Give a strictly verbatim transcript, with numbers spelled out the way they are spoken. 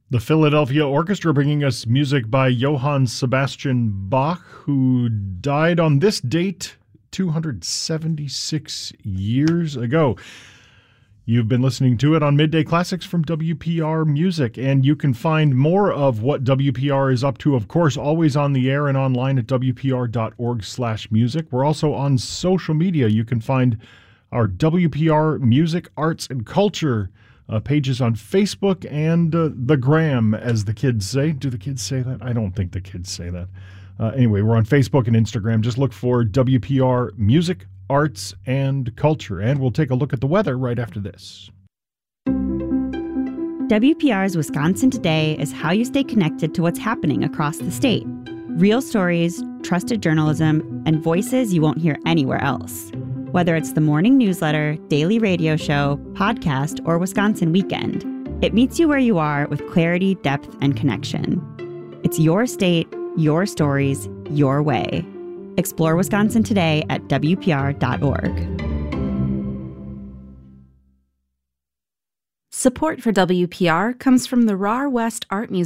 The Philadelphia Orchestra bringing us music by Johann Sebastian Bach, who died on this date two hundred seventy-six years ago. You've been listening to it on Midday Classics from W P R Music, and you can find more of what W P R is up to, of course, always on the air and online at w p r dot org slash music. We're also on social media. You can find our W P R Music, Arts, and Culture uh, pages on Facebook and uh, the Gram, as the kids say. Do the kids say that? I don't think the kids say that. Uh, anyway, we're on Facebook and Instagram. Just look for W P R Music, Arts, and Culture, and we'll take a look at the weather right after this. W P R's Wisconsin Today is how you stay connected to what's happening across the state. Real stories, trusted journalism, and voices you won't hear anywhere else. Whether it's the morning newsletter, daily radio show, podcast, or Wisconsin Weekend, it meets you where you are with clarity, depth, and connection. It's your state, your stories, your way. Explore Wisconsin Today at w p r dot org. Support for W P R comes from the R A R West Art Museum.